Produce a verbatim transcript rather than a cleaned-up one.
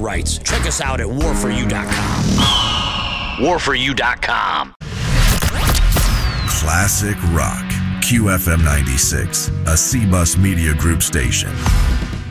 rights. Check us out at war for you dot com. war for you dot com. Classic rock. Q F M ninety-six, a C-Bus Media Group station.